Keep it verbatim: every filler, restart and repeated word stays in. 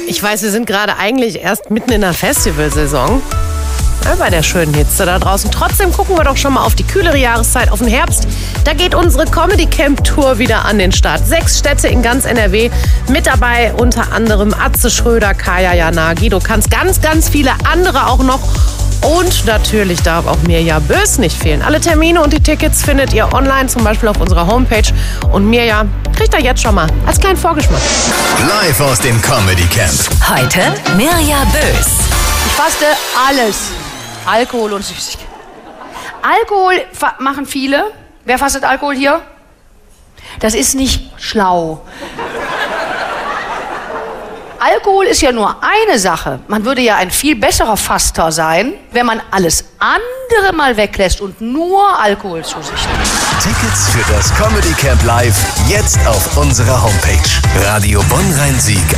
Ich weiß, wir sind gerade eigentlich erst mitten in der Festivalsaison. Ja, bei der schönen Hitze da draußen. Trotzdem gucken wir doch schon mal auf die kühlere Jahreszeit, auf den Herbst. Da geht unsere Comedy Camp Tour wieder an den Start. Sechs Städte in ganz N R W. Mit dabei unter anderem Atze Schröder, Kaya Jana, Guido Kanz, ganz, ganz viele andere auch noch. Und natürlich darf auch Mirja Bös nicht fehlen. Alle Termine und die Tickets findet ihr online, zum Beispiel auf unserer Homepage. Und Mirja kriegt ihr jetzt schon mal als kleinen Vorgeschmack. Live aus dem Comedy Camp. Heute Mirja Bös. Ich faste alles. Alkohol und Süßigkeiten. Alkohol machen viele. Wer fastet Alkohol hier? Das ist nicht schlau. Alkohol ist ja nur eine Sache. Man würde ja ein viel besserer Faster sein, wenn man alles andere mal weglässt und nur Alkohol zu sich nimmt. Tickets für das Comedy Camp Live jetzt auf unserer Homepage. Radio Bonn-Rhein-Sieg